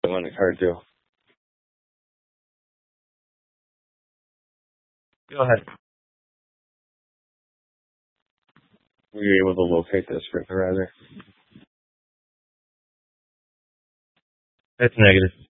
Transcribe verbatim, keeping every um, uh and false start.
on the card too. Go ahead. Were you able to locate this sprinkler riser? It's negative.